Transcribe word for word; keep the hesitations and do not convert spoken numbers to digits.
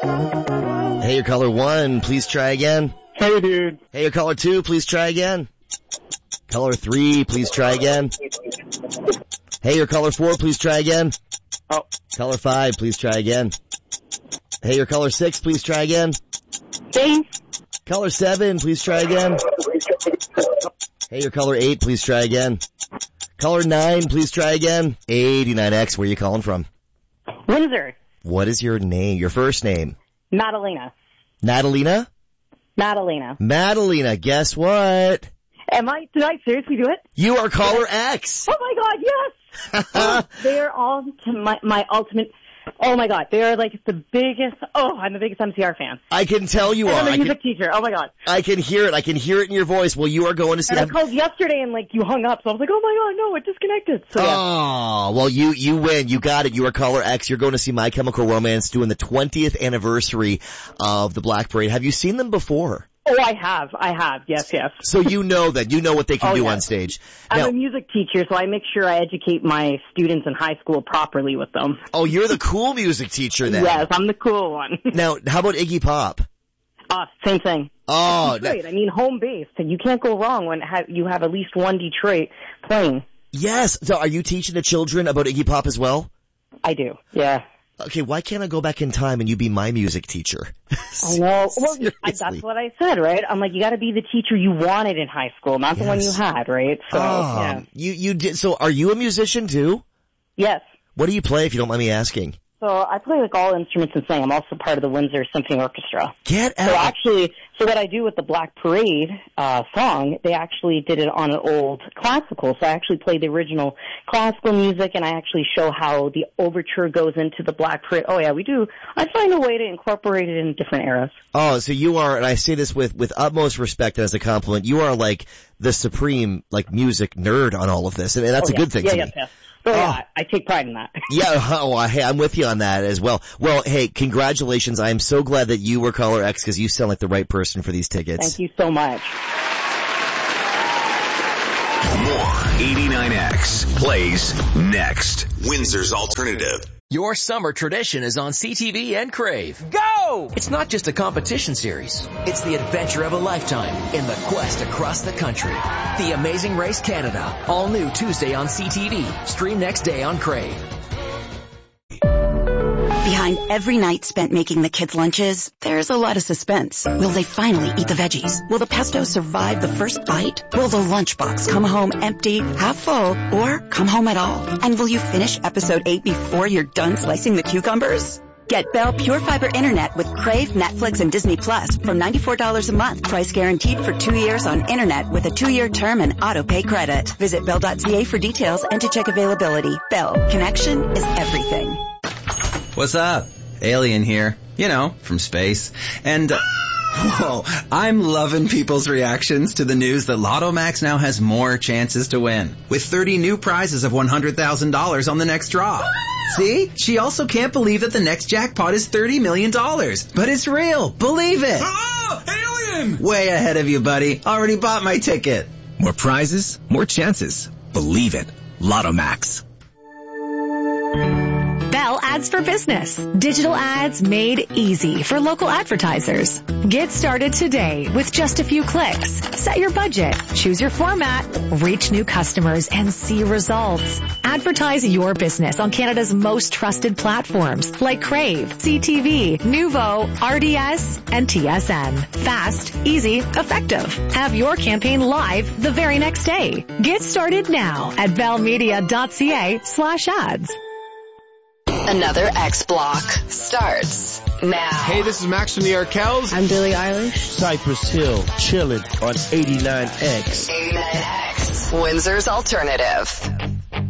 Hey, your caller one, please try again. Hey, dude. Hey, your caller two, please try again. Caller three, please try again. Hey, your caller four, please try again. Oh. Caller five, please try again. Hey, your caller six, please try again. Thanks. Caller seven, please try again. Hey, your caller eight, please try again. Caller nine, please try again. eighty-nine X, where are you calling from? Windsor. What is your name, your first name? Madalena. Natalina? Madalena. Madalena, guess what? Am I, did I seriously do it? You are caller X. Oh my god, yes! Oh, they are all to my, my ultimate, oh my god, they are like the biggest, oh, I'm the biggest M C R fan. I can tell you and are. I'm a I music can, teacher, oh my god. I can hear it, I can hear it in your voice. Well, you are going to see And I them. called yesterday and like you hung up, so I was like, oh my god, no, it disconnected. So yeah. Oh, well you, you win. You got it. You are caller X. You're going to see My Chemical Romance doing the twentieth anniversary of the Black Parade. Have you seen them before? Oh, I have. I have. Yes, yes. So you know that. You know what they can Oh, do yes. on stage. I'm Now, a music teacher, so I make sure I educate my students in high school properly with them. oh, you're the cool music teacher then. Yes, I'm the cool one. Now, how about Iggy Pop? Uh, same thing. Oh, Detroit. I mean, home base. You can't go wrong when ha- you have at least one Detroit playing. yes. So are you teaching the children about Iggy Pop as well? I do. Yeah. Okay, why can't I go back in time and you be my music teacher? I know. Well, I, Seriously. that's what I said, right? I'm like, you got to be the teacher you wanted in high school, not the one you Yes. had, right? So, Oh, yeah. you, you did, so are you a musician too? Yes. What do you play if you don't mind me asking? So I play like all instruments and sing. I'm also part of the Windsor Symphony Orchestra. Get out. So actually, so what I do with the Black Parade uh song, they actually did it on an old classical. So I actually play the original classical music, and I actually show how the overture goes into the Black Parade. Oh yeah, we do. I find a way to incorporate it in different eras. Oh, so you are, and I say this with, with utmost respect and as a compliment, you are like the supreme, like, music nerd on all of this, and that's oh, a yeah. good thing yeah, to yes, me. Yes. So yeah, Oh. I, I take pride in that. Yeah, oh, hey, I'm with you on that as well. Well, hey, congratulations. I am so glad that you were caller X because you sound like the right person for these tickets. Thank you so much. More eighty-nine X plays next. Windsor's Alternative. Your summer tradition is on C T V and Crave. Go! It's not just a competition series. It's the adventure of a lifetime in the quest across the country. The Amazing Race Canada. All new Tuesday on C T V. Stream next day on Crave. Behind every night spent making the kids' lunches, there's a lot of suspense. Will they finally eat the veggies? Will the pesto survive the first bite? Will the lunchbox come home empty, half full, or come home at all? And will you finish episode eight before you're done slicing the cucumbers? Get Bell Pure Fiber Internet with Crave, Netflix, and Disney Plus from ninety-four dollars a month. Price guaranteed for two years on Internet with a two-year term and auto-pay credit. Visit bell dot c a for details and to check availability. Bell. Connection is everything. What's up? Alien here. You know, from space. And, uh, whoa, I'm loving people's reactions to the news that Lotto Max now has more chances to win. With thirty new prizes of one hundred thousand dollars on the next draw. See? She also can't believe that the next jackpot is thirty million dollars. But it's real. Believe it. Oh, alien! Way ahead of you, buddy. Already bought my ticket. More prizes, more chances. Believe it. Lotto Max. Bell Ads for Business. Digital ads made easy for local advertisers. Get started today with just a few clicks. Set your budget, choose your format, reach new customers, and see results. Advertise your business on Canada's most trusted platforms like Crave, C T V, Nuvo, R D S, and T S N. Fast, easy, effective. Have your campaign live the very next day. Get started now at bellmedia.ca slash ads. Another X Block starts now. Hey, this is Max from the Arkells. I'm Billie Eilish. Cypress Hill, chilling on eighty-nine X. eighty-nine X, Windsor's Alternative.